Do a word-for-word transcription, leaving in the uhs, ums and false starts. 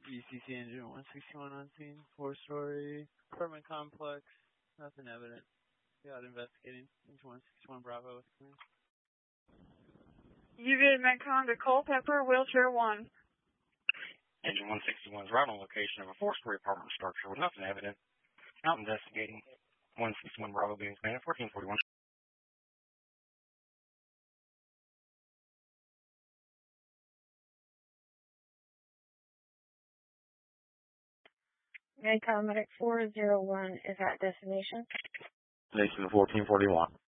B C C engine one sixty-one on scene, four-story apartment complex, nothing evident. Got investigating, engine one sixty-one Bravo with clearance. U V A Metcon to Culpeper, wheelchair one. Engine one sixty-one is right on location of a four-story apartment structure with nothing evident. Out investigating, one sixty-one Bravo being commanded, fourteen forty-one. Metcon Medic four zero one is at destination. Nation fourteen forty-one.